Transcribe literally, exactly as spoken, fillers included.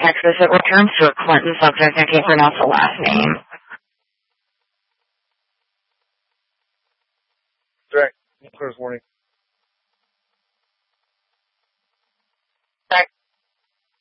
Texas, it returns to a Clinton subject. I can't pronounce the last name. Right. Clear as morning.